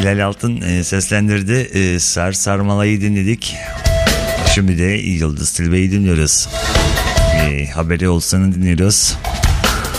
Hilal Altın seslendirdi. Sar Sarmalay'ı dinledik. Şimdi de Yıldız Tilbe'yi dinliyoruz. Haberi olsanı dinliyoruz.